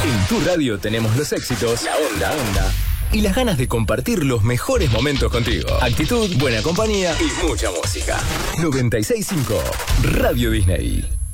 En tu radio tenemos los éxitos, la onda y las ganas de compartir los mejores momentos contigo. Actitud, buena compañía y mucha música. 96.5 Radio Disney.